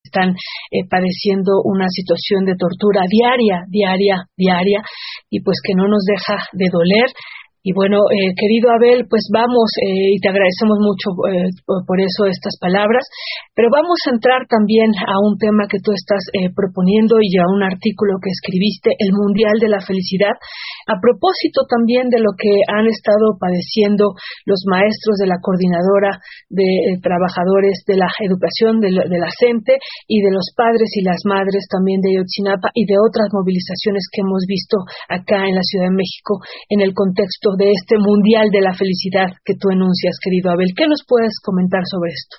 están padeciendo una situación de tortura diaria, y pues que no nos deja de doler. Y bueno, querido Abel, pues vamos, y te agradecemos mucho por eso estas palabras, pero vamos a entrar también a un tema que tú estás proponiendo y a un artículo que escribiste, el Mundial de la Felicidad, a propósito también de lo que han estado padeciendo los maestros de la Coordinadora de Trabajadores de la Educación, de la CENTE, y de los padres y las madres también de Ayotzinapa y de otras movilizaciones que hemos visto acá en la Ciudad de México en el contexto de este Mundial de la Felicidad que tú enuncias, querido Abel. ¿Qué nos puedes comentar sobre esto?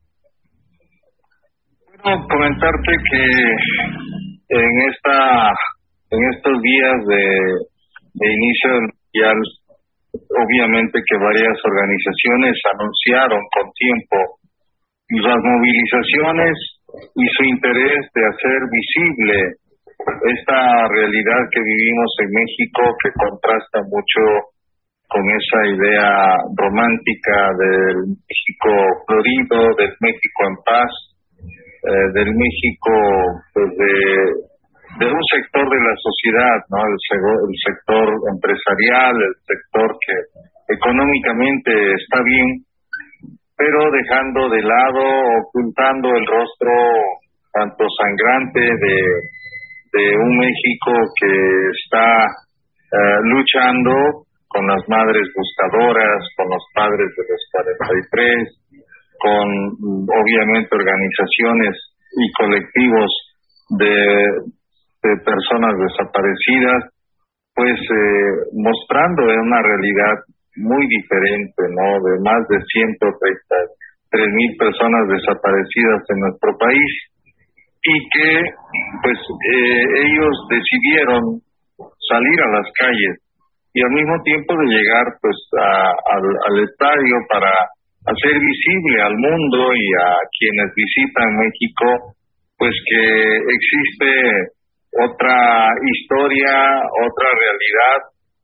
Bueno, comentarte que en estos días de inicio del Mundial, obviamente que varias organizaciones anunciaron con tiempo las movilizaciones y su interés de hacer visible esta realidad que vivimos en México, que contrasta mucho con esa idea romántica del México florido, del México en paz, del México pues de un sector de la sociedad, ¿no? El sector empresarial, el sector que económicamente está bien, pero dejando de lado, ocultando el rostro tanto sangrante de un México que está luchando con las madres buscadoras, con los padres de los 43, con obviamente organizaciones y colectivos de personas desaparecidas, pues mostrando una realidad muy diferente, ¿no? De más de 133,000 personas desaparecidas en nuestro país, y que pues ellos decidieron salir a las calles y al mismo tiempo de llegar pues al estadio para hacer visible al mundo y a quienes visitan México pues que existe otra historia, otra realidad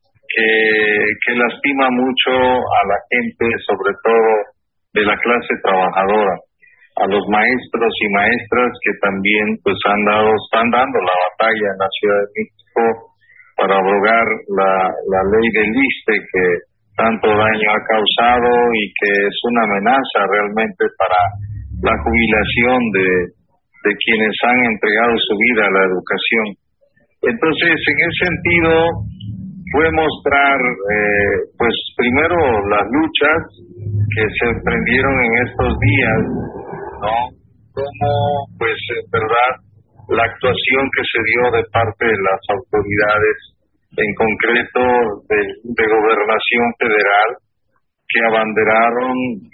que lastima mucho a la gente, sobre todo de la clase trabajadora, a los maestros y maestras que también pues están dando la batalla en la Ciudad de México para abrogar la ley del ISSSTE que tanto daño ha causado y que es una amenaza realmente para la jubilación de quienes han entregado su vida a la educación. Entonces, en ese sentido, fue mostrar, pues primero las luchas que se emprendieron en estos días, ¿no? Como, pues, en verdad, la actuación que se dio de parte de las autoridades, en concreto de Gobernación Federal, que abanderaron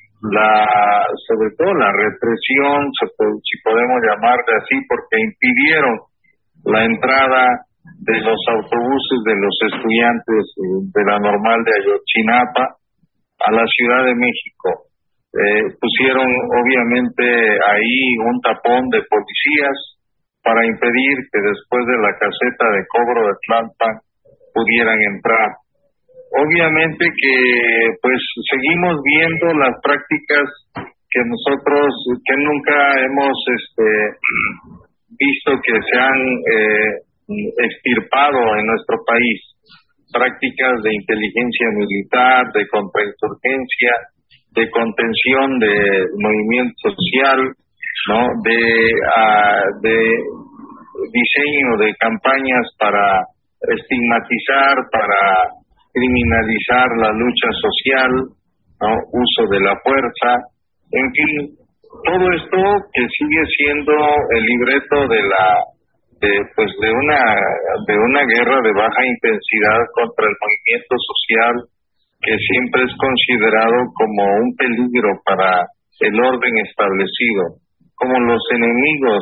sobre todo la represión, si podemos llamarle así, porque impidieron la entrada de los autobuses de los estudiantes de la Normal de Ayotzinapa a la Ciudad de México. Pusieron obviamente ahí un tapón de policías para impedir que después de la caseta de cobro de Tlalpan pudieran entrar. Obviamente que pues seguimos viendo las prácticas que nosotros que nunca hemos visto que se han extirpado en nuestro país, prácticas de inteligencia militar, de contrainsurgencia, de contención del movimiento social, ¿no? De diseño de campañas para estigmatizar, para criminalizar la lucha social, ¿no? Uso de la fuerza, en fin, todo esto que sigue siendo el libreto de una guerra de baja intensidad contra el movimiento social, que siempre es considerado como un peligro para el orden establecido, como los enemigos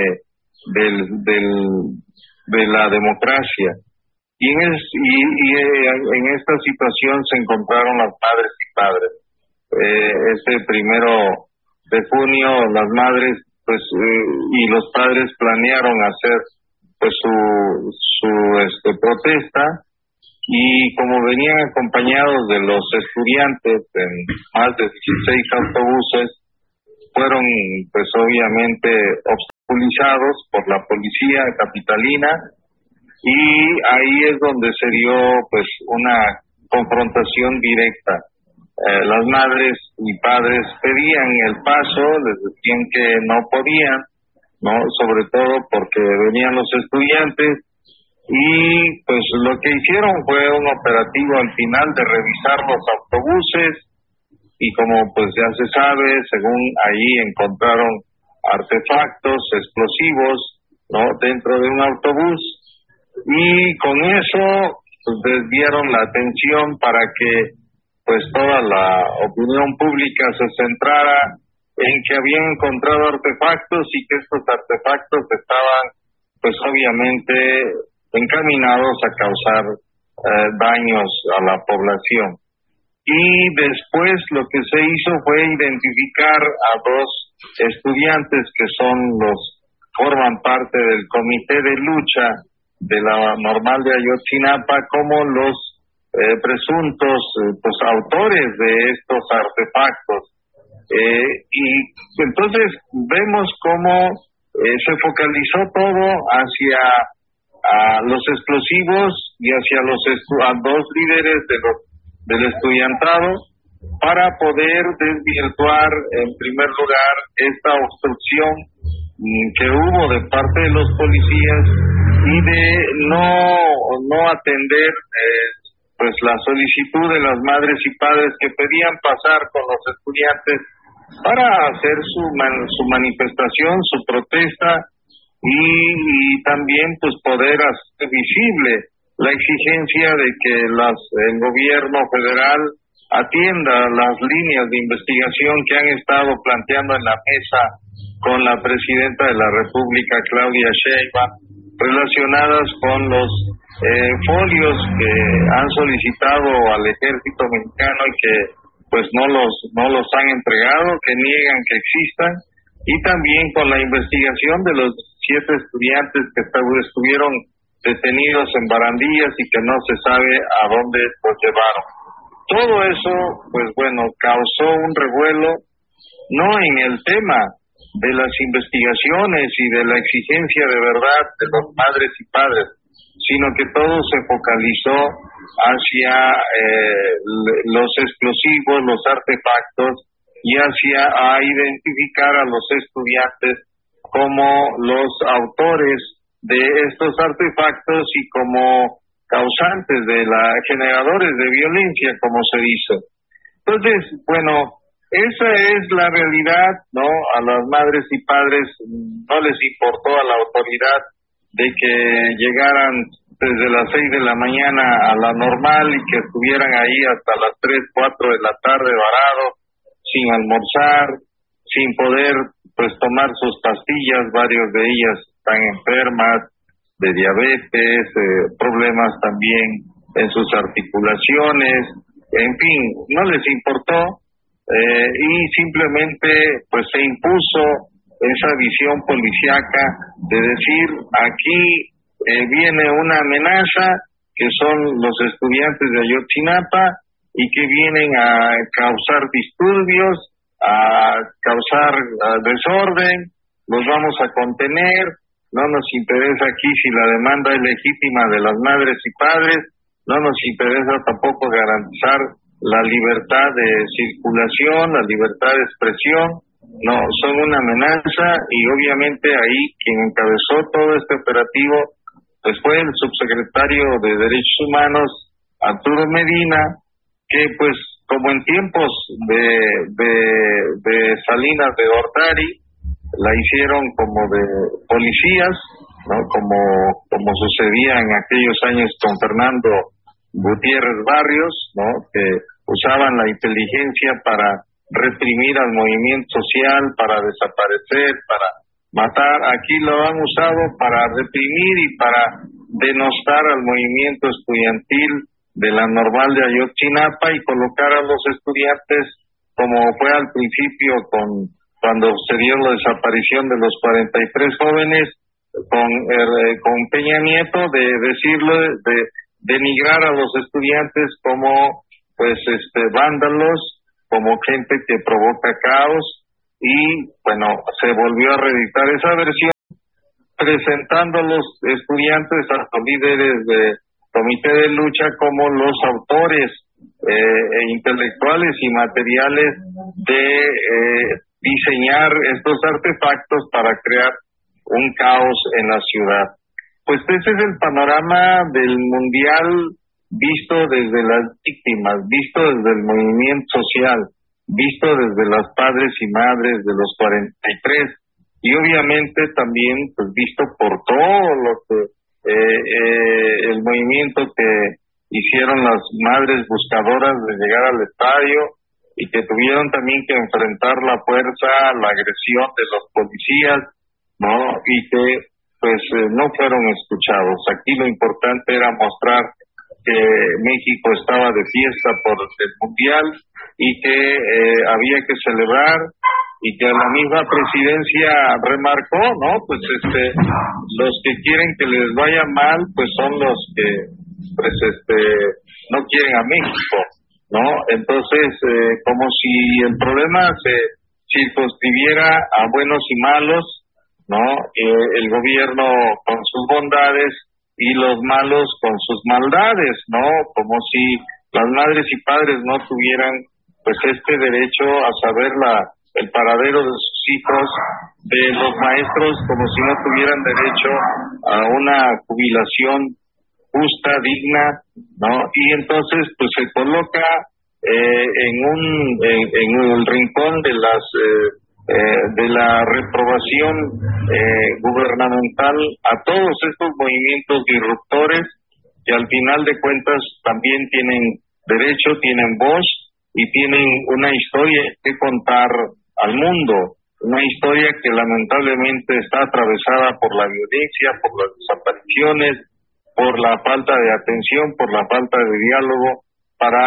de la democracia. Y en esta situación se encontraron las madres y padres. Este 1 de junio las madres y los padres planearon hacer pues su protesta, y como venían acompañados de los estudiantes en más de 16 autobuses, fueron pues obviamente obstaculizados por la policía capitalina, y ahí es donde se dio pues una confrontación directa. Las madres y padres pedían el paso, les decían que no podían, no, sobre todo porque venían los estudiantes, y pues lo que hicieron fue un operativo al final de revisar los autobuses, y como pues ya se sabe, según ahí encontraron artefactos explosivos, no, dentro de un autobús, y con eso pues desviaron la atención para que pues toda la opinión pública se centrara en que habían encontrado artefactos, y que estos artefactos estaban pues obviamente encaminados a causar daños a la población. Y después lo que se hizo fue identificar a dos estudiantes que forman parte del comité de lucha de la Normal de Ayotzinapa como los presuntos pues autores de estos artefactos. Y entonces vemos cómo se focalizó todo hacia los explosivos y hacia a dos líderes del estudiantado, para poder desvirtuar en primer lugar esta obstrucción que hubo de parte de los policías, y de no atender pues la solicitud de las madres y padres que pedían pasar con los estudiantes para hacer su manifestación, su protesta, y también pues poder hacer visible la exigencia de que el gobierno federal atienda las líneas de investigación que han estado planteando en la mesa con la presidenta de la República, Claudia Sheinbaum, relacionadas con los folios que han solicitado al ejército mexicano y que pues no los han entregado, que niegan que existan, y también con la investigación de los 7 estudiantes que estuvieron detenidos en barandillas y que no se sabe a dónde los llevaron. Todo eso, pues bueno, causó un revuelo, no en el tema de las investigaciones y de la exigencia de verdad de los padres y padres, sino que todo se focalizó hacia los explosivos, los artefactos, y hacia a identificar a los estudiantes como los autores de estos artefactos y como causantes generadores de violencia, como se dice. Entonces, bueno, esa es la realidad, ¿no? A las madres y padres no les importó, a la autoridad, de que llegaran desde las 6 de la mañana a la Normal y que estuvieran ahí hasta las 3, 4 de la tarde varados, sin almorzar, sin poder pues tomar sus pastillas. Varios de ellas están enfermas de diabetes, problemas también en sus articulaciones, en fin, no les importó, y simplemente pues se impuso esa visión policíaca de decir: aquí viene una amenaza, que son los estudiantes de Ayotzinapa, y que vienen a causar disturbios, a causar desorden, los vamos a contener, no nos interesa aquí si la demanda es legítima de las madres y padres, no nos interesa tampoco garantizar la libertad de circulación, la libertad de expresión, no, son una amenaza. Y obviamente ahí quien encabezó todo este operativo pues fue el subsecretario de Derechos Humanos, Arturo Medina, que pues como en tiempos de Salinas de Gortari, la hicieron como de policías, ¿no? Como sucedía en aquellos años con Fernando Gutiérrez Barrios, ¿no? Que usaban la inteligencia para reprimir al movimiento social, para desaparecer, para matar. Aquí lo han usado para reprimir y para denostar al movimiento estudiantil de la Normal de Ayotzinapa y colocar a los estudiantes, como fue al principio cuando se dio la desaparición de los 43 jóvenes con Peña Nieto, de decirlo, de denigrar a los estudiantes como pues vándalos, como gente que provoca caos, y bueno, se volvió a reeditar esa versión. presentando a los estudiantes a los líderes de comité de lucha como los autores intelectuales y materiales de diseñar estos artefactos para crear un caos en la ciudad. Pues ese es el panorama del mundial visto desde las víctimas, visto desde el movimiento social, visto desde las padres y madres de los 43 y obviamente también pues visto por todo lo que el movimiento que hicieron las madres buscadoras de llegar al estadio y que tuvieron también que enfrentar la fuerza, la agresión de los policías, ¿no? Y que pues no fueron escuchados. Aquí lo importante era mostrar que México estaba de fiesta por el mundial y que había que celebrar, y que la misma presidencia remarcó, ¿no? Pues los que quieren que les vaya mal pues son los que pues no quieren a México, ¿no? Entonces como si el problema se circunscribiera a buenos y malos, ¿no? El gobierno con sus bondades y los malos con sus maldades, ¿no? Como si las madres y padres no tuvieran pues este derecho a saber el paradero de sus hijos, de los maestros, como si no tuvieran derecho a una jubilación justa, digna, ¿no? Y entonces pues se coloca en el rincón de la reprobación gubernamental a todos estos movimientos disruptores que al final de cuentas también tienen derecho, tienen voz y tienen una historia que contar al mundo, una historia que lamentablemente está atravesada por la violencia, por las desapariciones, por la falta de atención, por la falta de diálogo para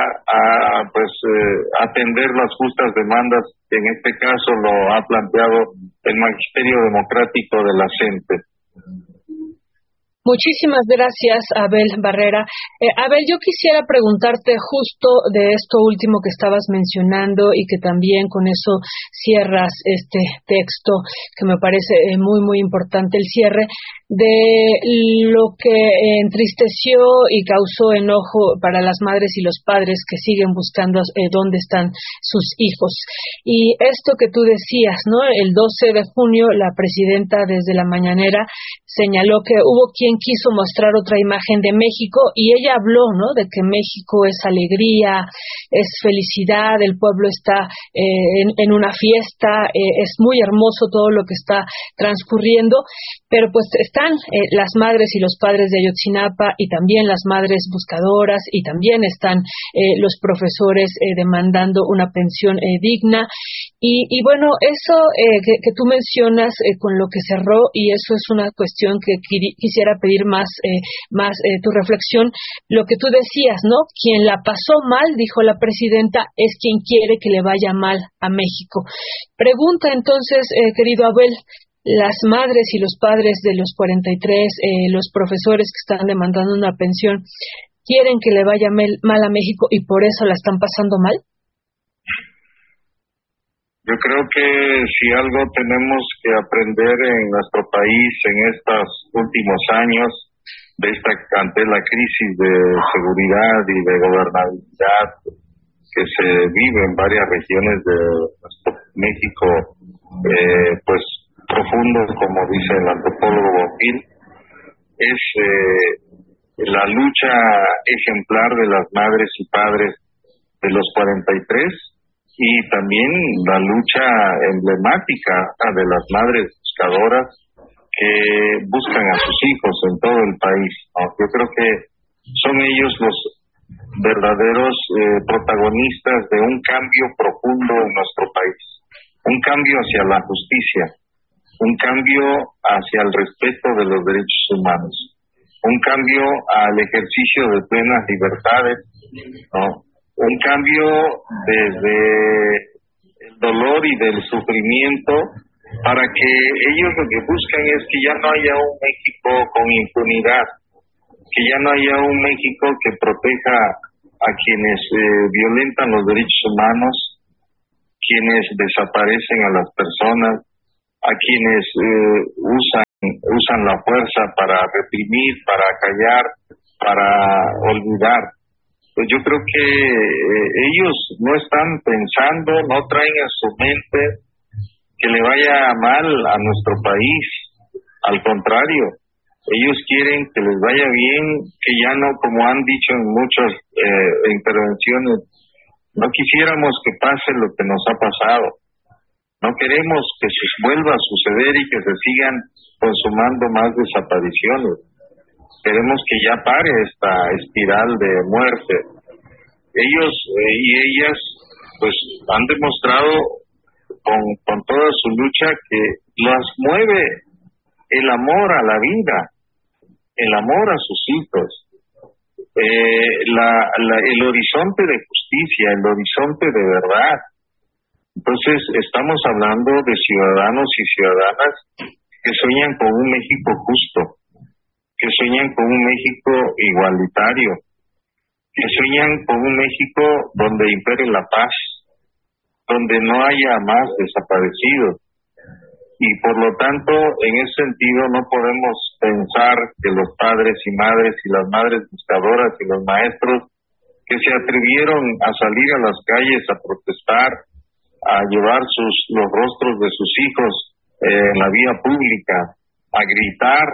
atender las justas demandas que en este caso lo ha planteado el Magisterio Democrático de la CENTE. Muchísimas gracias, Abel Barrera. Abel, yo quisiera preguntarte justo de esto último que estabas mencionando y que también con eso cierras este texto que me parece muy, muy importante, el cierre de lo que entristeció y causó enojo para las madres y los padres que siguen buscando dónde están sus hijos. Y esto que tú decías, ¿no? El 12 de junio la presidenta desde la mañanera señaló que hubo quien quiso mostrar otra imagen de México y ella habló, ¿no? De que México es alegría, es felicidad, el pueblo está en una fiesta, es muy hermoso todo lo que está transcurriendo, pero pues están las madres y los padres de Ayotzinapa y también las madres buscadoras y también están los profesores demandando una pensión digna y bueno, eso que tú mencionas con lo que cerró, y eso es una cuestión que quisiera pedir más tu reflexión, lo que tú decías, ¿no? Quien la pasó mal, dijo la presidenta, es quien quiere que le vaya mal a México. Pregunta entonces, querido Abel, las madres y los padres de los 43, los profesores que están demandando una pensión, ¿quieren que le vaya mal a México y por eso la están pasando mal? Yo creo que si algo tenemos que aprender en nuestro país en estos últimos años, ante la crisis de seguridad y de gobernabilidad que se vive en varias regiones de nuestro México, pues profundo, como dice el antropólogo Bonfil, es la lucha ejemplar de las madres y padres de los 43 y también la lucha emblemática de las madres buscadoras que buscan a sus hijos en todo el país, ¿no? Yo creo que son ellos los verdaderos protagonistas de un cambio profundo en nuestro país, un cambio hacia la justicia, un cambio hacia el respeto de los derechos humanos, un cambio al ejercicio de plenas libertades, ¿no? Un cambio desde el dolor y del sufrimiento para que ellos lo que buscan es que ya no haya un México con impunidad, que ya no haya un México que proteja a quienes violentan los derechos humanos, quienes desaparecen a las personas, a quienes usan usan la fuerza para reprimir, para callar, para olvidar. Pues yo creo que ellos no están pensando, no traen en su mente que le vaya mal a nuestro país. Al contrario, ellos quieren que les vaya bien, que ya no, como han dicho en muchas intervenciones, no quisiéramos que pase lo que nos ha pasado. No queremos que se vuelva a suceder y que se sigan consumando más desapariciones. Queremos que ya pare esta espiral de muerte. Ellos y ellas pues han demostrado con toda su lucha que las mueve el amor a la vida, el amor a sus hijos, el horizonte de justicia, el horizonte de verdad. Entonces estamos hablando de ciudadanos y ciudadanas que sueñan con un México justo, que sueñan con un México igualitario, que sueñan con un México donde impere la paz, donde no haya más desaparecidos. Y por lo tanto, en ese sentido, no podemos pensar que los padres y madres y las madres buscadoras y los maestros que se atrevieron a salir a las calles a protestar, a llevar los rostros de sus hijos en la vía pública, a gritar,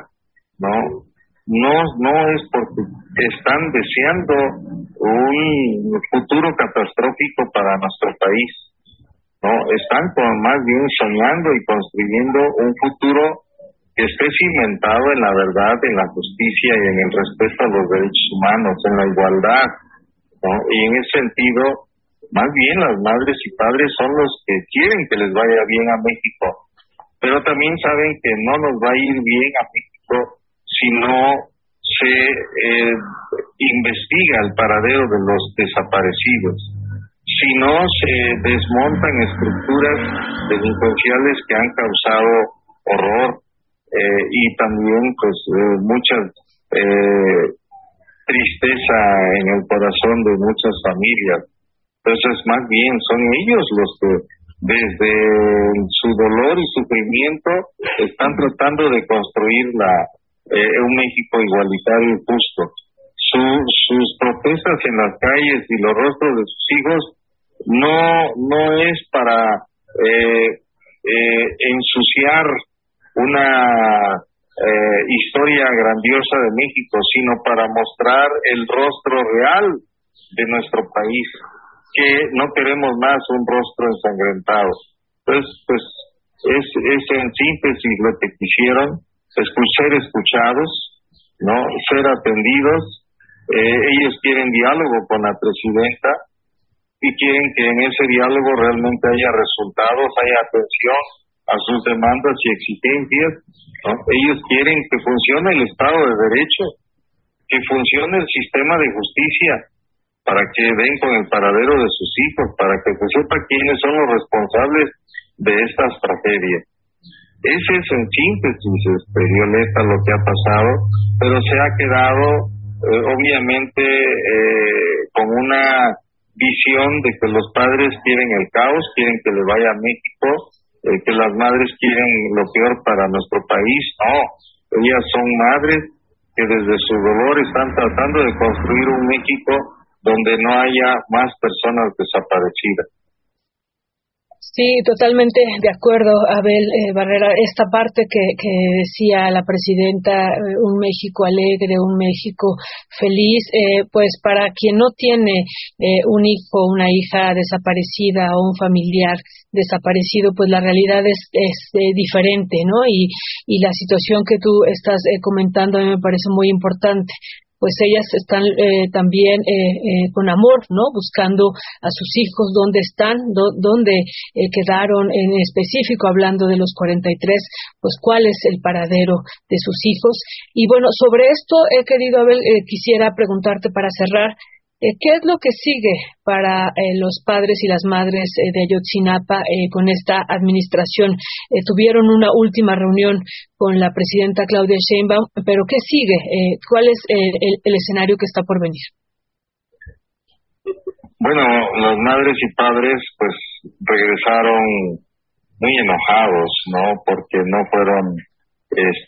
no es porque están deseando un futuro catastrófico para nuestro país. No, están más bien soñando y construyendo un futuro que esté cimentado en la verdad, en la justicia y en el respeto a los derechos humanos, en la igualdad, ¿no? Y en ese sentido, más bien las madres y padres son los que quieren que les vaya bien a México, pero también saben que no nos va a ir bien a México si no se investiga el paradero de los desaparecidos, si no se desmontan estructuras delincuenciales que han causado horror y también pues mucha tristeza en el corazón de muchas familias. Entonces más bien son ellos los que desde su dolor y sufrimiento están tratando de construir un México igualitario y justo. Sus protestas en las calles y los rostros de sus hijos no es para ensuciar una historia grandiosa de México, sino para mostrar el rostro real de nuestro país, que no queremos más un rostro ensangrentado. Entonces, pues es en síntesis lo que quisieron, ser escuchados, no ser atendidos. Ellos quieren diálogo con la presidenta y quieren que en ese diálogo realmente haya resultados, haya atención a sus demandas y exigencias, ¿no? Ellos quieren que funcione el Estado de Derecho, que funcione el sistema de justicia, para que den con el paradero de sus hijos, para que se sepa quiénes son los responsables de estas tragedias. Ese es en síntesis, Violeta, lo que ha pasado, pero se ha quedado obviamente con una visión de que los padres quieren el caos, quieren que le vaya a México, que las madres quieren lo peor para nuestro país. No, ellas son madres que desde su dolor están tratando de construir un México donde no haya más personas desaparecidas. Sí, totalmente de acuerdo, Abel Barrera. Esta parte que decía la presidenta, un México alegre, un México feliz, pues para quien no tiene un hijo, una hija desaparecida o un familiar desaparecido, pues la realidad es diferente, ¿no? Y la situación que tú estás comentando a mí me parece muy importante. Pues ellas están también con amor, ¿no? Buscando a sus hijos, dónde están, dónde quedaron, en específico hablando de los 43, pues cuál es el paradero de sus hijos. Y bueno, sobre esto, querido Abel, quisiera preguntarte para cerrar, ¿qué es lo que sigue para los padres y las madres de Ayotzinapa con esta administración? Tuvieron una última reunión con la presidenta Claudia Sheinbaum, pero ¿qué sigue? ¿Cuál es el escenario que está por venir? Bueno, las madres y padres pues regresaron muy enojados, ¿no? Porque no fueron